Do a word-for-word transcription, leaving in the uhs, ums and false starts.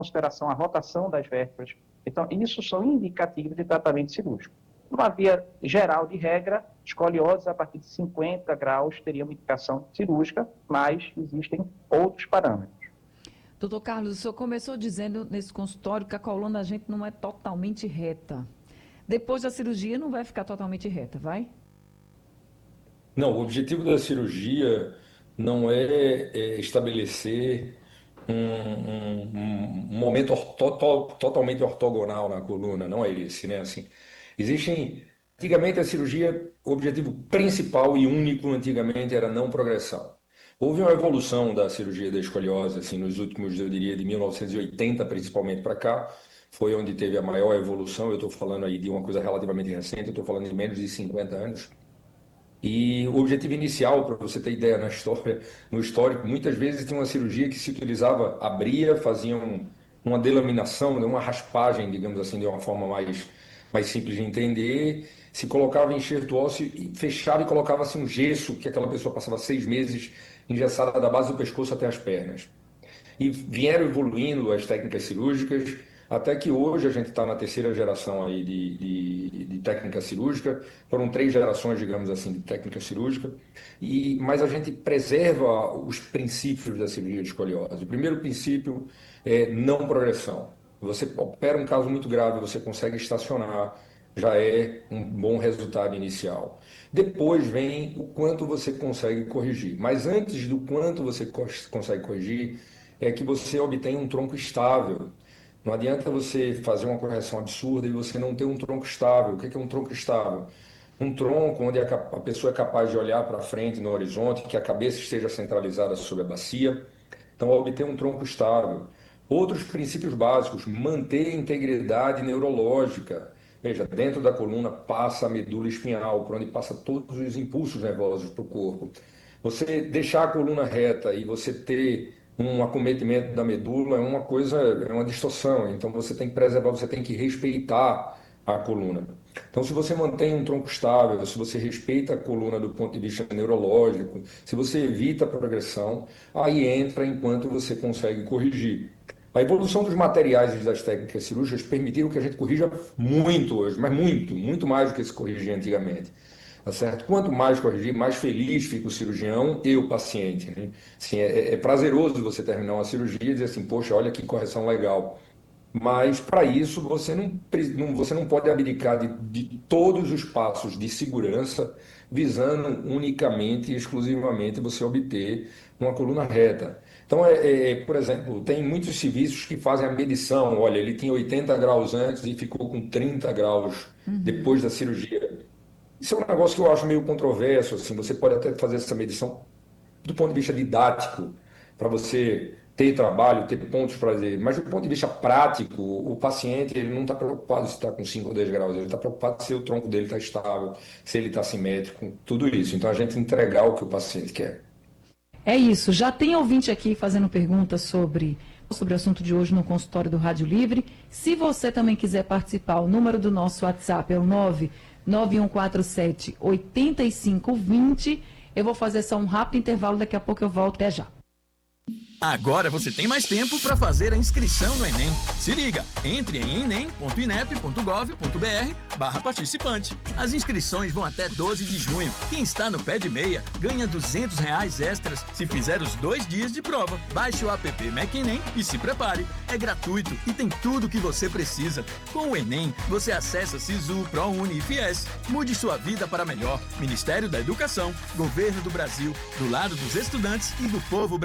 consideração a rotação das vértebras. Então, isso são indicativos de tratamento cirúrgico. Numa via geral de regra, escoliose a partir de cinquenta graus teria uma indicação cirúrgica, mas existem outros parâmetros. Doutor Carlos, o senhor começou dizendo nesse consultório que a coluna da gente não é totalmente reta. Depois da cirurgia não vai ficar totalmente reta, vai? Não, o objetivo da cirurgia não é, é estabelecer um, um- um- um momento orto- to- totalmente ortogonal na coluna, não é esse, né? Assim, existem, antigamente a cirurgia, o objetivo principal e único antigamente era não progressão. Houve uma evolução da cirurgia da escoliose, assim, nos últimos, eu diria, de mil novecentos e oitenta principalmente para cá, foi onde teve a maior evolução. Eu estou falando aí de uma coisa relativamente recente, eu estou falando de menos de cinquenta anos. E o objetivo inicial, para você ter ideia, na história, no histórico, muitas vezes tinha uma cirurgia que se utilizava, abria, fazia um- uma delaminação, né, uma raspagem, digamos assim, de uma forma mais, mais simples de entender, se colocava enxerto ósseo e fechava e colocava assim um gesso, que aquela pessoa passava seis meses engessada da base do pescoço até as pernas. E vieram evoluindo as técnicas cirúrgicas, até que hoje a gente está na terceira geração aí de, de, de técnica cirúrgica, foram três gerações, digamos assim, de técnica cirúrgica, e, mas a gente preserva os princípios da cirurgia de escoliose. O primeiro princípio é não progressão. Você opera um caso muito grave, você consegue estacionar, já é um bom resultado inicial. Depois vem o quanto você consegue corrigir. Mas antes do quanto você consegue corrigir, é que você obtenha um tronco estável. Não adianta você fazer uma correção absurda e você não ter um tronco estável. O que é um tronco estável? Um tronco onde a pessoa é capaz de olhar para frente no horizonte, que a cabeça esteja centralizada sobre a bacia. Então, obter um tronco estável. Outros princípios básicos: manter a integridade neurológica. Veja, dentro da coluna passa a medula espinhal, por onde passa todos os impulsos nervosos para o corpo. Você deixar a coluna reta e você ter um acometimento da medula é uma coisa, é uma distorção. Então você tem que preservar, você tem que respeitar a coluna. Então, se você mantém um tronco estável, se você respeita a coluna do ponto de vista neurológico, se você evita a progressão, aí entra enquanto você consegue corrigir. A evolução dos materiais e das técnicas cirúrgicas permitiram que a gente corrija muito hoje, mas muito, muito mais do que se corrigia antigamente. Tá certo? Quanto mais corrigir, mais feliz fica o cirurgião e o paciente. Né? Assim, é, é prazeroso você terminar uma cirurgia e dizer assim, poxa, olha que correção legal. Mas para isso você não, não- você não pode abdicar de, de todos os passos de segurança, visando unicamente e exclusivamente você obter uma coluna reta. Então, é, é, é, por exemplo, tem muitos serviços que fazem a medição. Olha, ele tinha oitenta graus antes e ficou com trinta graus depois da cirurgia. Isso é um negócio que eu acho meio controverso, assim, você pode até fazer essa medição do ponto de vista didático, para você ter trabalho, ter pontos para dizer, mas do ponto de vista prático, o paciente ele não está preocupado se está com cinco ou dez graus, ele está preocupado se o tronco dele está estável, se ele está simétrico, tudo isso. Então a gente entregar o que o paciente quer. É isso. Já tem ouvinte aqui fazendo perguntas sobre, sobre o assunto de hoje no consultório do Rádio Livre. Se você também quiser participar, o número do nosso WhatsApp é o nove nove um quatro sete, oito cinco dois zero. Eu vou fazer só um rápido intervalo, daqui a pouco eu volto. Até já. Agora você tem mais tempo para fazer a inscrição no Enem. Se liga, entre em enem ponto inep ponto gov ponto br barra participante. As inscrições vão até doze de junho. Quem está no pé de meia ganha duzentos reais extras se fizer os dois dias de prova. Baixe o app Mac Enem e se prepare. É gratuito e tem tudo o que você precisa. Com o Enem, você acessa Sisu, ProUni e Fies. Mude sua vida para melhor. Ministério da Educação, Governo do Brasil, do lado dos estudantes e do povo brasileiro.